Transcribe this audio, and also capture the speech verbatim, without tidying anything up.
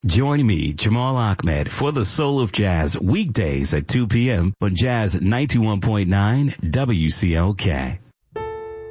Join me, Jamal Ahmed, for the Soul of Jazz weekdays at two p.m. on Jazz ninety-one point nine W C L K.